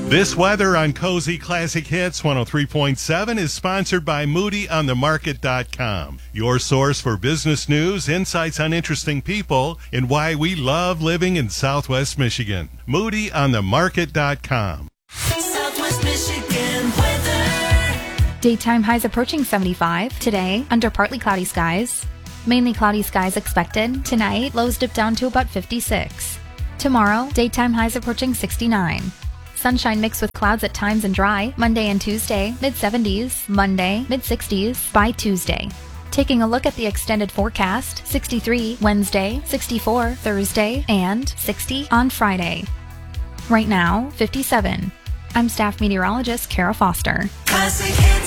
This weather on Cozy Classic Hits 103.7 is sponsored by MoodyOnTheMarket.com, your source for business news, insights on interesting people, and why we love living in Southwest Michigan. MoodyOnTheMarket.com. Southwest Michigan weather. Daytime highs approaching 75. Today, under partly cloudy skies. Mainly cloudy skies expected. Tonight, lows dip down to about 56. Tomorrow, daytime highs approaching 69. Sunshine mixed with clouds at times and dry. Monday and Tuesday, mid-70s. Monday, mid-60s by Tuesday. Taking a look at the extended forecast, 63 Wednesday, 64 Thursday, and 60 on Friday. Right now, 57. I'm staff meteorologist Kara Foster. Classic Hits.